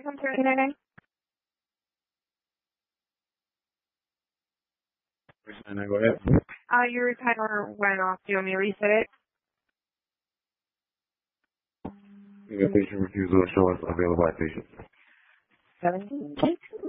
come through today? Go ahead. Your timer went off. Do you want me to reset it? Patient refusal to show us available at patient. 17 case.